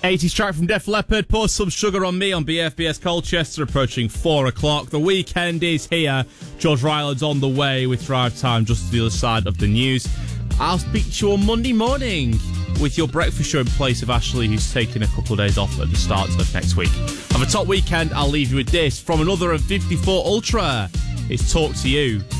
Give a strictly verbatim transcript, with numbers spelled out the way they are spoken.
eighties track from Def Leppard, Pour Some Sugar on Me on B F B S Colchester, approaching four o'clock. The weekend is here. George Ryland's on the way with Drive Time just to the other side of the news. I'll speak to you on Monday morning with your breakfast show in place of Ashley, who's taking a couple of days off at the start of next week. Have a top weekend. I'll leave you with this from another of fifty-four Ultra. It's Talk to You.